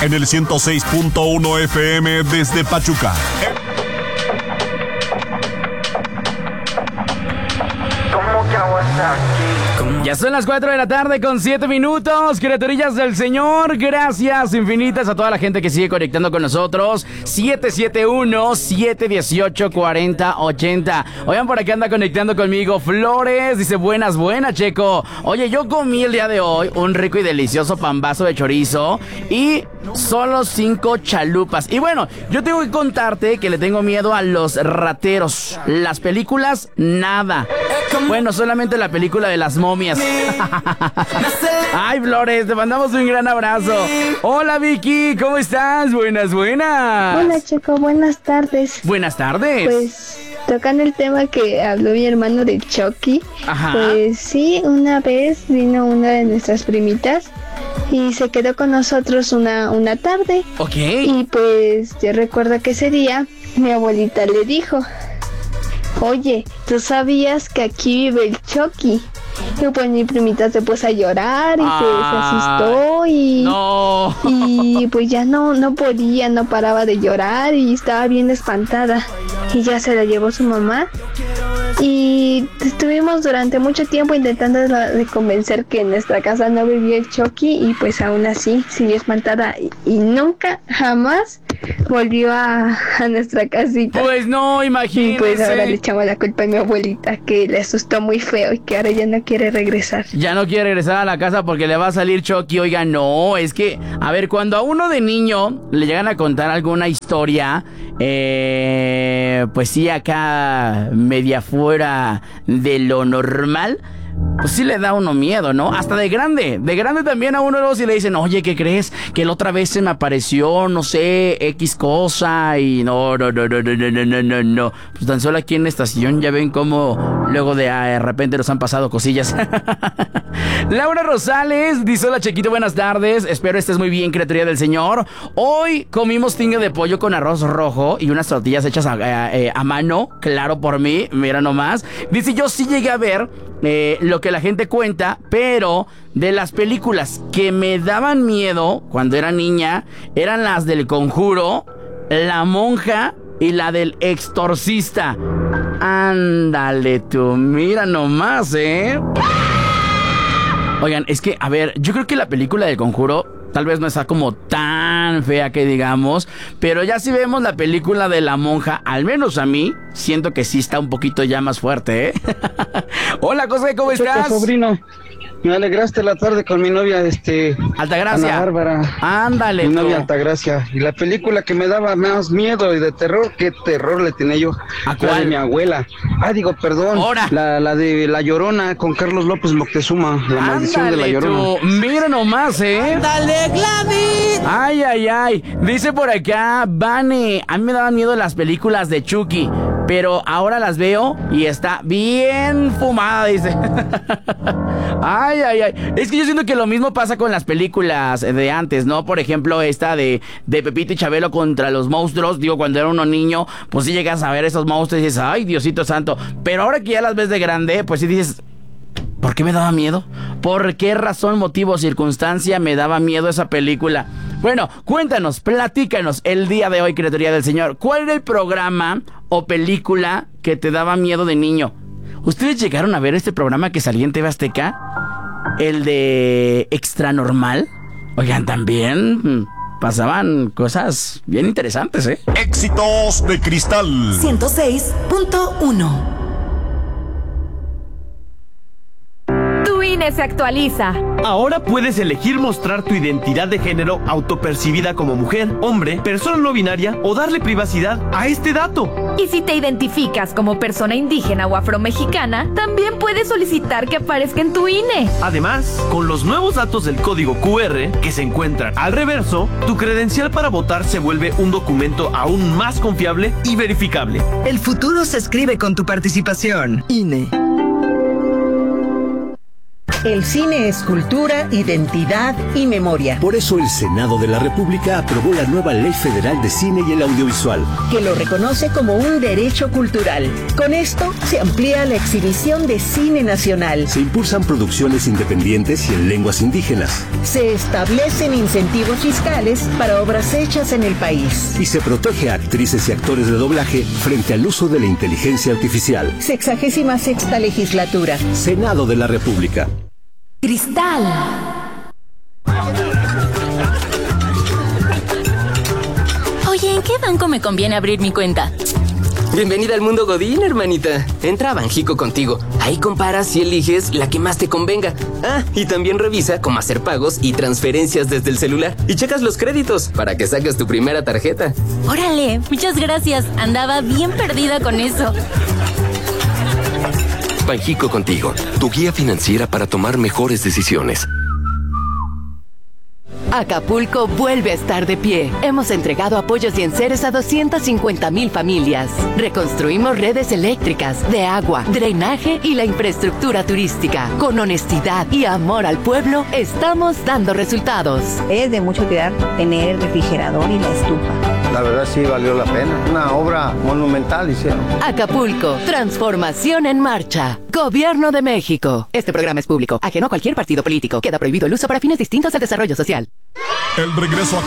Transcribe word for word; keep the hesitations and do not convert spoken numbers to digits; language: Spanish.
en el ciento seis punto uno F M desde Pachuca. Ya son las cuatro de la tarde con siete minutos, criaturillas del Señor. Gracias infinitas a toda la gente que sigue conectando con nosotros. siete siete uno, siete uno ocho, cuatro cero ocho cero. Oigan, por acá anda conectando conmigo Flores. Dice, buenas, buenas, Checo. Oye, yo comí el día de hoy un rico y delicioso pambazo de chorizo y solo cinco chalupas. Y bueno, yo tengo que contarte que le tengo miedo a los rateros. Las películas, nada. Bueno, solamente la película de las momias. Ay, Flores, te mandamos un gran abrazo. Hola, Vicky, ¿cómo estás? Buenas, buenas. Hola, Checo, buenas tardes. Buenas tardes. Pues, tocando el tema que habló mi hermano de Chucky. Ajá. Pues sí, una vez vino una de nuestras primitas y se quedó con nosotros una, una tarde. Ok. Y pues yo recuerdo que ese día mi abuelita le dijo: oye, ¿tú sabías que aquí vive el Chucky? Y pues mi primita se puso a llorar y ah, se asustó y, no. y pues ya no, no podía, no paraba de llorar y estaba bien espantada. Y ya se la llevó su mamá. Y estuvimos durante mucho tiempo intentando de convencer que en nuestra casa no vivía el Chucky y pues aún así siguió espantada y, y nunca, jamás volvió a, a nuestra casita. Pues no, imagínese. Y pues ahora le echamos la culpa a mi abuelita, que le asustó muy feo y que ahora ya no quiere regresar. Ya no quiere regresar a la casa porque le va a salir Chucky. Oiga, no, es que, a ver, cuando a uno de niño le llegan a contar alguna historia, eh, pues sí, acá media fuera de lo normal, pues sí le da a uno miedo, ¿no? Hasta de grande, de grande también a uno luego si le dicen, oye, ¿qué crees? Que la otra vez se me apareció, no sé, X cosa y no, no, no, no, no, no, no, no, no. Pues tan solo aquí en la estación ya ven cómo luego de, ah, de repente nos han pasado cosillas. Laura Rosales dice, hola, Chequito, buenas tardes, espero estés muy bien, criatura del Señor. Hoy comimos tinga de pollo con arroz rojo y unas tortillas hechas a, a, a mano, claro por mí, mira nomás. Dice, yo sí llegué a ver Eh, lo que la gente cuenta, pero de las películas que me daban miedo cuando era niña eran las del Conjuro, La Monja y la del Exorcista. Ándale tú, mira nomás, ¿eh? Oigan, es que, a ver, yo creo que la película del Conjuro tal vez no está como tan fea que digamos, pero ya si vemos la película de La Monja, al menos a mí, siento que sí está un poquito ya más fuerte, ¿eh? Hola, José, ¿cómo estás? Hola, sobrino. Me alegraste la tarde con mi novia, este... Altagracia. Ana Bárbara. Ándale. Mi novia Altagracia. Y la película que me daba más miedo y de terror, ¿qué terror le tenía yo? ¿A cuál? La de mi abuela. Ah, digo, perdón. Ahora. La, la de La Llorona con Carlos López Moctezuma. La Ándale, maldición de La Llorona. Tú. Mira nomás, ¿eh? ¡Dale, Gladys! Ay, ay, ay. Dice por acá, Vane, a mí me daban miedo las películas de Chucky, pero ahora las veo y está bien fumada, dice. Ay, ay, ay. Es que yo siento que lo mismo pasa con las películas de antes, ¿no? Por ejemplo, esta de, de Pepito y Chabelo contra los monstruos. Digo, cuando era uno niño, pues sí llegas a ver esos monstruos y dices, ay, Diosito santo. Pero ahora que ya las ves de grande, pues sí dices, ¿por qué me daba miedo? ¿Por qué razón, motivo o circunstancia me daba miedo esa película? Bueno, cuéntanos, platícanos el día de hoy, criatura del Señor. ¿Cuál era el programa o película que te daba miedo de niño? ¿Ustedes llegaron a ver este programa que salía en T V Azteca? El de Extra Normal. Oigan, también pasaban cosas bien interesantes, ¿eh? Éxitos de Cristal ciento seis punto uno. Tu I N E se actualiza. Ahora puedes elegir mostrar tu identidad de género autopercibida como mujer, hombre, persona no binaria o darle privacidad a este dato. Y si te identificas como persona indígena o afromexicana, también puedes solicitar que aparezca en tu I N E. Además, con los nuevos datos del código Q R que se encuentran al reverso, tu credencial para votar se vuelve un documento aún más confiable y verificable. El futuro se escribe con tu participación. I N E. El cine es cultura, identidad y memoria. Por eso el Senado de la República aprobó la nueva Ley Federal de Cine y el Audiovisual, que lo reconoce como un derecho cultural. Con esto se amplía la exhibición de cine nacional. Se impulsan producciones independientes y en lenguas indígenas. Se establecen incentivos fiscales para obras hechas en el país. Y se protege a actrices y actores de doblaje frente al uso de la inteligencia artificial. Sexagésima sexta legislatura. Senado de la República. Cristal. Oye, ¿en qué banco me conviene abrir mi cuenta? Bienvenida al mundo Godín, hermanita. Entra a Banjico contigo. Ahí comparas y eliges la que más te convenga. Ah, y también revisa cómo hacer pagos y transferencias desde el celular. Y checas los créditos para que saques tu primera tarjeta. Órale, muchas gracias. Andaba bien perdida con eso. Banjico contigo, tu guía financiera para tomar mejores decisiones. Acapulco vuelve a estar de pie. Hemos entregado apoyos y enseres a doscientas cincuenta mil familias. Reconstruimos redes eléctricas, de agua, drenaje y la infraestructura turística. Con honestidad y amor al pueblo, estamos dando resultados. Es de mucho cuidar tener el refrigerador y la estufa. La verdad sí valió la pena. Una obra monumental hicieron. Acapulco, transformación en marcha. Gobierno de México. Este programa es público, ajeno a cualquier partido político. Queda prohibido el uso para fines distintos del desarrollo social. El regreso a